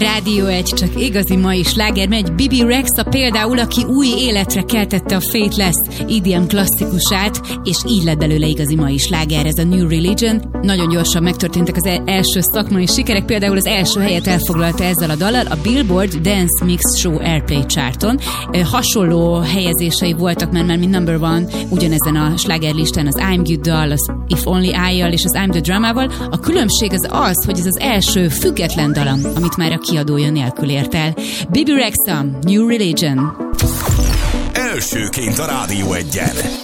Rádió 1, csak igazi mai sláger megy. Bibi Rexha például, aki új életre keltette a Faithless EDM klasszikusát, és így lett belőle igazi mai sláger, ez a New Religion. Nagyon gyorsan megtörténtek az első szakmai sikerek, például az első helyet elfoglalta ezzel a dallal a Billboard Dance Mix Show Airplay charton. Hasonló helyezései voltak már mint number one ugyanezen a slágerlistán az I'm Good-dal, az If Only I-jal és az I'm the Drama-val. A különbség az, hogy ez az első független dalam, amit már a kiadója nélkül ért el. Bibi Rexha, New Religion. Elsőként a Rádió 1-en.